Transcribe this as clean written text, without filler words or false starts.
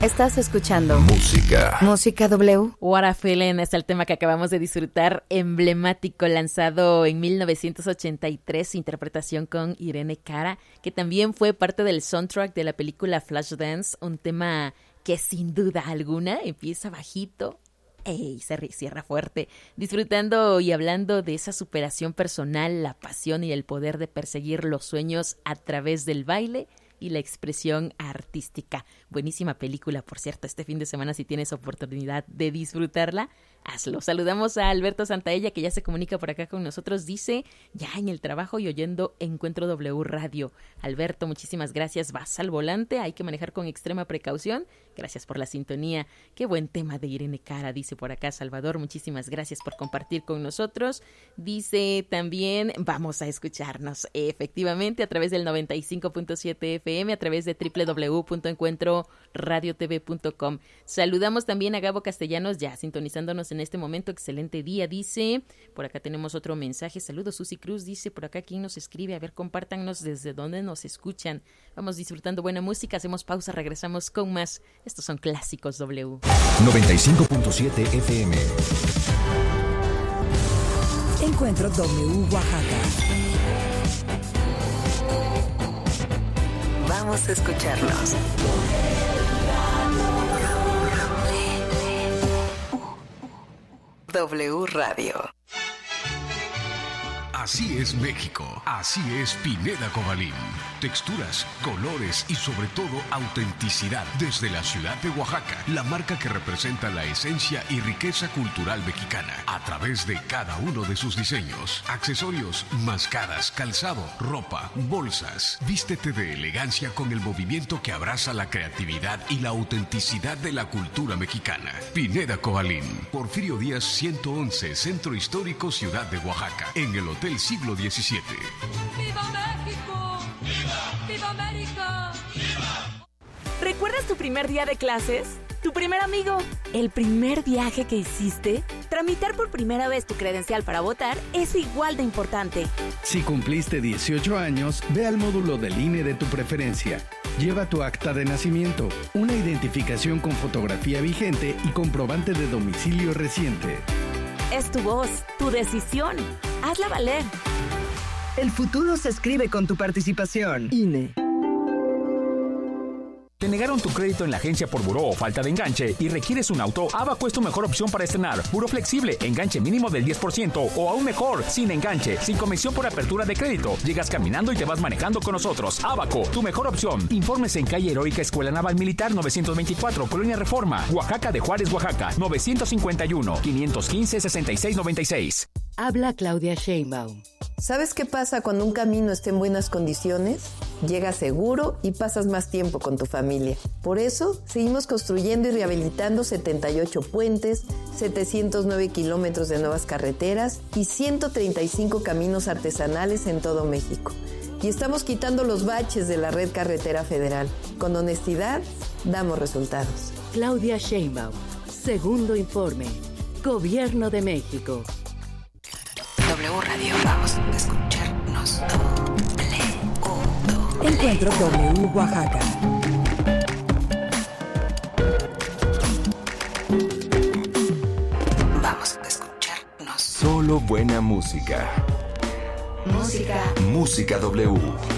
Estás escuchando Música W. What a Feeling es el tema que acabamos de disfrutar, emblemático, lanzado en 1983, interpretación con Irene Cara, que también fue parte del soundtrack de la película Flashdance, un tema que sin duda alguna empieza bajito y se cierra fuerte, disfrutando y hablando de esa superación personal, la pasión y el poder de perseguir los sueños a través del baile y la expresión artística. Buenísima película, por cierto. Este fin de semana, si tienes oportunidad de disfrutarla, hazlo. Saludamos a Alberto Santaella, que ya se comunica por acá con nosotros. Dice, ya en el trabajo y oyendo Encuentro W Radio. Alberto, muchísimas gracias. Vas al volante, hay que manejar con extrema precaución. Gracias por la sintonía. Qué buen tema de Irene Cara, dice por acá Salvador. Muchísimas gracias por compartir con nosotros. Dice también, vamos a escucharnos efectivamente a través del 95.7 FM, a través de www.encuentroradiotv.com. Saludamos también a Gabo Castellanos, ya sintonizándonos en este momento. Excelente día, dice. Por acá tenemos otro mensaje. Saludos, Susi Cruz, dice por acá quién nos escribe. A ver, compártanos desde dónde nos escuchan. Vamos disfrutando buena música, hacemos pausa, regresamos con más. Estos son clásicos W. 95.7 FM. Encuentro W Oaxaca. Vamos a escucharnos. W Radio. Así es México, así es Pineda Cobalín. Texturas, colores y sobre todo autenticidad desde la ciudad de Oaxaca, la marca que representa la esencia y riqueza cultural mexicana a través de cada uno de sus diseños, accesorios, mascadas, calzado, ropa, bolsas. Vístete de elegancia con el movimiento que abraza la creatividad y la autenticidad de la cultura mexicana. Pineda Cobalín, Porfirio Díaz 111, Centro Histórico, Ciudad de Oaxaca, en el Hotel Siglo XVII. ¡Viva México! ¡Viva! ¡Viva América! ¡Viva! ¿Recuerdas tu primer día de clases? ¿Tu primer amigo? ¿El primer viaje que hiciste? Tramitar por primera vez tu credencial para votar es igual de importante. Si cumpliste 18 años, ve al módulo del INE de tu preferencia. Lleva tu acta de nacimiento, una identificación con fotografía vigente y comprobante de domicilio reciente. Es tu voz, tu decisión. Hazla valer. El futuro se escribe con tu participación. INE. ¿Te negaron tu crédito en la agencia por buró o falta de enganche y requieres un auto? Abaco es tu mejor opción para estrenar. Buró flexible, enganche mínimo del 10% o aún mejor, sin enganche, sin comisión por apertura de crédito. Llegas caminando y te vas manejando con nosotros. Abaco, tu mejor opción. Informes en calle Heroica Escuela Naval Militar 924, Colonia Reforma, Oaxaca de Juárez, Oaxaca, 951-515-6696. Habla Claudia Sheinbaum. ¿Sabes qué pasa cuando un camino está en buenas condiciones? Llegas seguro y pasas más tiempo con tu familia. Por eso, seguimos construyendo y rehabilitando 78 puentes, 709 kilómetros de nuevas carreteras y 135 caminos artesanales en todo México. Y estamos quitando los baches de la red carretera federal. Con honestidad, damos resultados. Claudia Sheinbaum. Segundo informe. Gobierno de México. W Radio, vamos a escucharnos. Encuentro W Oaxaca. Vamos a escucharnos. Solo buena música. Música W.